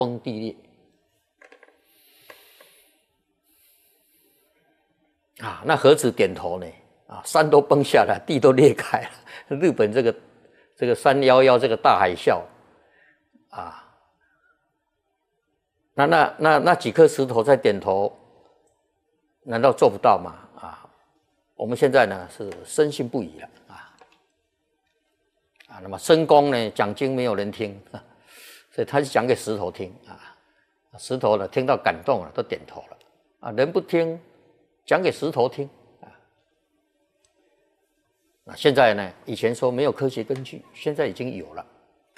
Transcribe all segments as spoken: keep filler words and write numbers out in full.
崩地裂啊，那何止点头呢？啊，山都崩下来，地都裂开了。日本这个这个三一一这个大海啸啊，那那那那几颗石头在点头，难道做不到吗？啊，我们现在呢是深信不疑了啊啊，那么深宫呢讲经没有人听，啊、所以他是讲给石头听啊，石头呢听到感动了都点头了啊，人不听，讲给石头听啊。那现在呢，以前说没有科学根据，现在已经有了。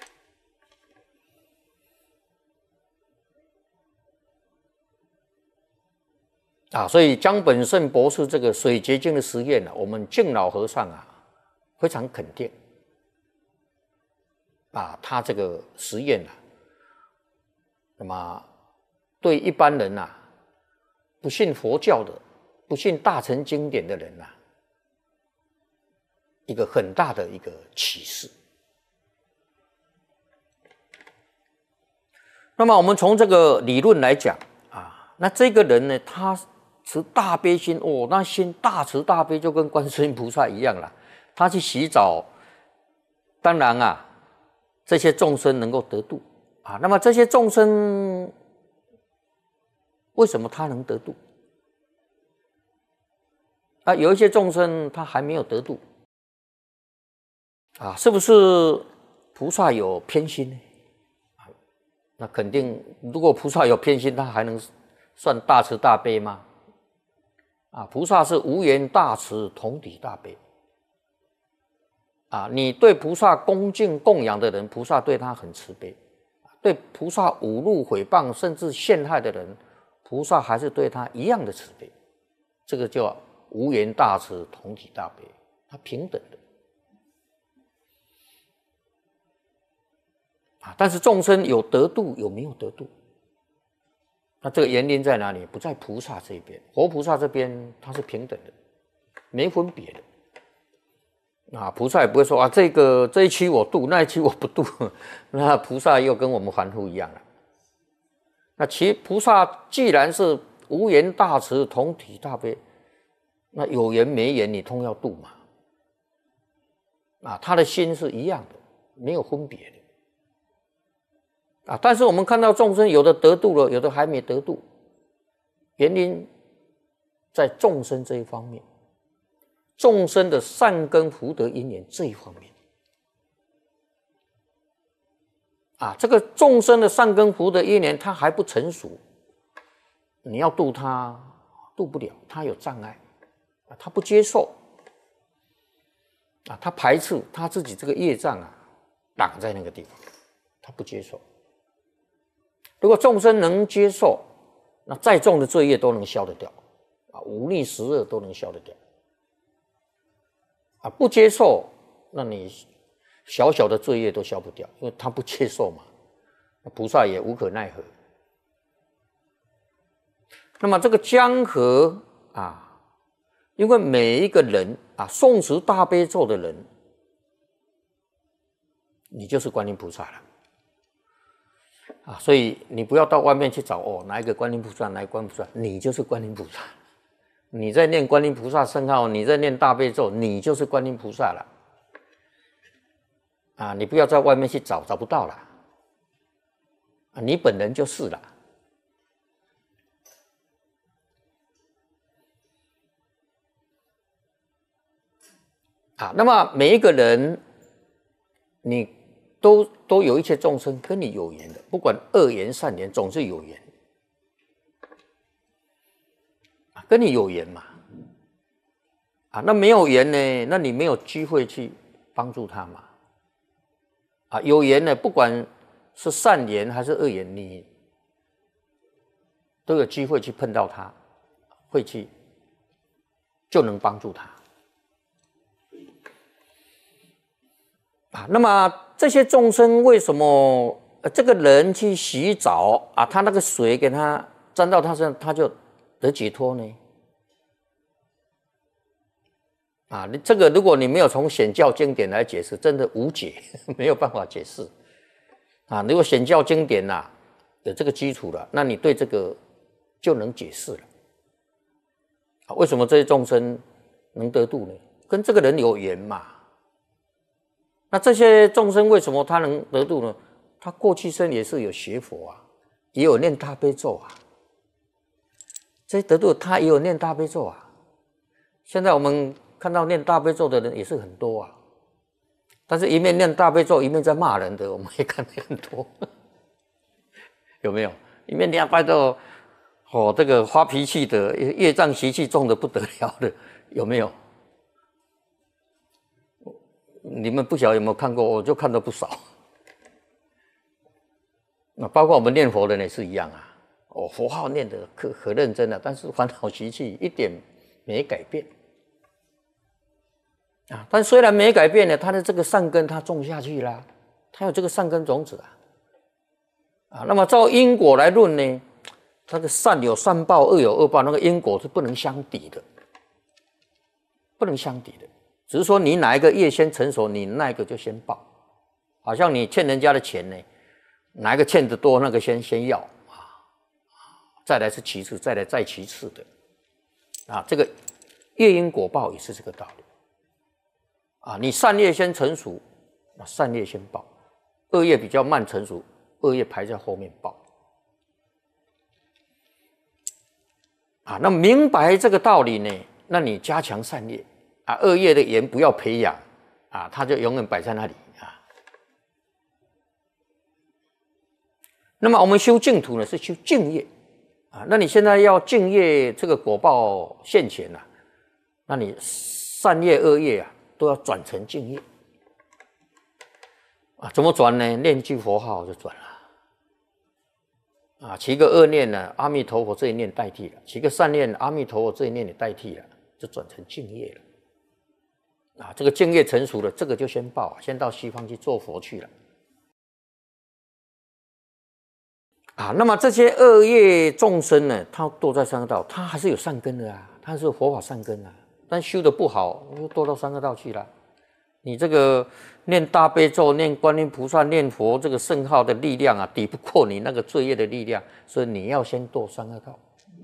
啊，所以江本胜博士这个水结晶的实验呢、啊，我们敬老和尚啊非常肯定啊，他这个实验啊，那么对一般人啊，不信佛教的、不信大乘经典的人啊，一个很大的一个启示。那么我们从这个理论来讲啊，那这个人呢，他持大悲心哦，那心大慈大悲就跟观世音菩萨一样啦。他去洗澡，当然啊，这些众生能够得度啊。那么这些众生为什么他能得度？啊，有一些众生他还没有得度啊，是不是菩萨有偏心呢？啊，那肯定，如果菩萨有偏心，他还能算大慈大悲吗？啊，菩萨是无缘大慈，同体大悲。啊，你对菩萨恭敬供养的人，菩萨对他很慈悲；对菩萨侮辱毁谤甚至陷害的人，菩萨还是对他一样的慈悲。这个叫无缘大慈，同体大悲，它平等的。啊，但是众生有得度，有没有得度？那这个原因在哪里？不在菩萨这边，活菩萨这边它是平等的，没分别的。啊，菩萨也不会说啊，这个这一期我度，那一期我不度，那菩萨又跟我们凡夫一样了。那其菩萨既然是无缘大慈，同体大悲，那有缘没缘你通要度嘛。啊，他的心是一样的，没有分别的。啊，但是我们看到众生有的得度了，有的还没得度，原因在众生这一方面，众生的善根福德因缘这一方面。啊，这个众生的善根福德因缘它还不成熟，你要度他度不了，他有障碍，他不接受，啊，他排斥他自己这个业障啊，挡在那个地方，他不接受。如果众生能接受，那再重的罪业都能消得掉，啊，五逆十恶都能消得掉。啊，不接受，那你小小的罪业都消不掉，因为他不接受嘛，那菩萨也无可奈何。那么这个江河啊，因为每一个人啊，诵持大悲咒的人，你就是观音菩萨了。啊，所以你不要到外面去找哦，哪一个观音菩萨，哪一个观音菩萨，你就是观音菩萨。你在念观音菩萨圣号，你在念大悲咒，你就是观音菩萨了。啊，你不要在外面去找，找不到了。啊，你本人就是了。啊，那么每一个人，你都都有一些众生跟你有缘的，不管恶缘善缘，总是有缘。跟你有缘嘛，啊，那没有缘呢？那你没有机会去帮助他嘛，啊，有缘呢，不管是善缘还是恶缘，你都有机会去碰到他，会去就能帮助他。啊，那么这些众生为什么、呃、这个人去洗澡啊，他那个水给他沾到他身上，他就得解脱呢？啊，你这个如果你没有从显教经典来解释，真的无解，没有办法解释。啊，如果显教经典呐、啊， 有这个基础了，那你对这个就能解释了。啊，为什么这些众生能得度呢？跟这个人有缘嘛。那这些众生为什么他能得度呢？他过去生也是有学佛啊，也有念大悲咒啊。这些得度他也有念大悲咒啊。现在我们看到念大悲咒的人也是很多啊，但是一面念大悲咒一面在骂人的，我们也看见很多，有没有？一面念大悲咒，哦，这个发脾气的，业障习气重的不得了的，有没有？你们不晓得有没有看过，我就看到不少。那包括我们念佛的人也是一样啊，哦，佛号念得可可认真了，但是烦恼习气一点没改变啊。但虽然没改变呢，他的这个善根他种下去了，他有这个善根种子啊。啊，那么照因果来论呢，它的善有善报，恶有恶报，那个因果是不能相抵的，不能相抵的。只是说你哪一个业先成熟，你那一个就先报。好像你欠人家的钱呢，哪一个欠得多，那个先先要啊，再来是其次，再来再其次的啊。这个业因果报也是这个道理啊。你善业先成熟，那善业先报；恶业比较慢成熟，恶业排在后面报啊。那明白这个道理呢，那你加强善业啊，恶业的缘不要培养啊，它就永远摆在那里啊。那么我们修净土呢，是修净业啊。那你现在要净业，这个果报现前了、啊，那你善业恶业啊，都要转成净业啊。怎么转呢？念句佛号就转了。啊，起个恶念呢，阿弥陀佛这一念代替了；起个善念，阿弥陀佛这一念也代替了，就转成净业了。啊，这个净业成熟了，这个就先报，先到西方去做佛去了。啊，那么这些恶业众生呢，他堕在三恶道，他还是有善根的啊，他是有佛法善根啊，但修的不好，又堕到三恶道去了。你这个念大悲咒、念观音菩萨、念佛这个圣号的力量啊，抵不过你那个罪业的力量，所以你要先堕三恶道。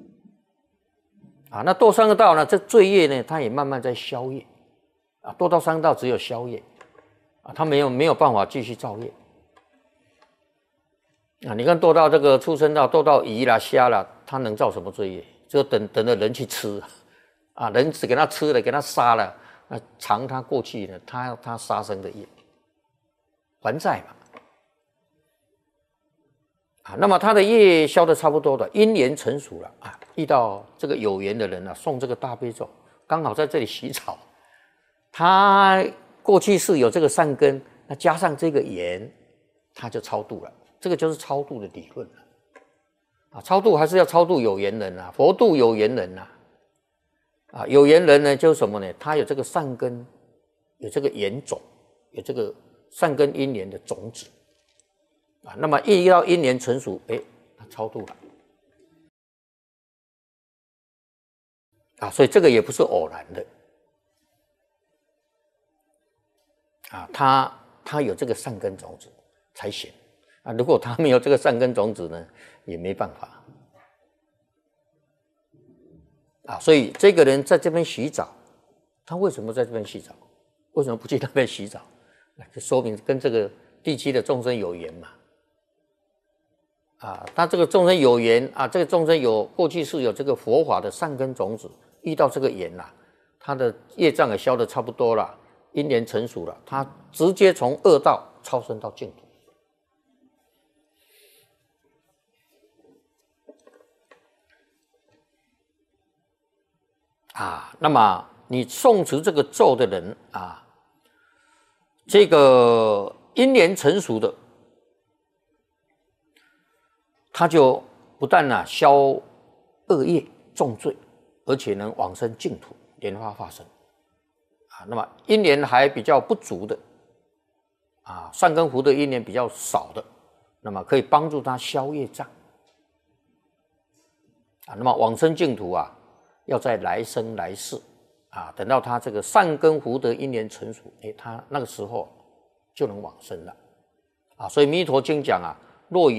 啊，那堕三恶道呢，这罪业呢，它也慢慢在消业。啊，堕到三恶道只有消业，啊，他没有没有办法继续造业。啊，你看堕到这个畜生道，堕到鱼啦、虾啦，他能造什么罪业？只有等等着人去吃，啊，人只给他吃了，给他杀了。那偿他过去呢，他他杀生的业，还债嘛，啊，那么他的业消的差不多了，因缘成熟了啊，遇到这个有缘的人啊，诵这个大悲咒，刚好在这里洗澡，他过去是有这个善根，那加上这个缘，他就超度了，这个就是超度的理论了，啊，超度还是要超度有缘人啊，佛度有缘人啊。啊，有缘人呢，就是什么呢？他有这个善根，有这个缘种，有这个善根因缘的种子啊。那么一到因缘成熟，哎，他超度了啊。所以这个也不是偶然的啊。他他有这个善根种子才行啊。如果他没有这个善根种子呢，也没办法。啊，所以这个人在这边洗澡，他为什么在这边洗澡？为什么不去那边洗澡？就说明跟这个地区的众生有缘嘛。啊，他这个众生有缘啊，这个众生有过去是有这个佛法的善根种子，遇到这个缘啦、啊，他的业障也消得差不多了，因缘成熟了，他直接从恶道超生到净土。啊，那么你诵持这个咒的人啊，这个因缘成熟的，他就不但呢、啊、消恶业重罪，而且能往生净土，莲花化身。啊，那么因缘还比较不足的，啊，善根福德因缘比较少的，那么可以帮助他消业障。啊，那么往生净土啊。要在来生来世啊，等到他这个善根福德因缘成熟，哎，他那个时候就能往生了啊。所以《弥陀经》讲啊，若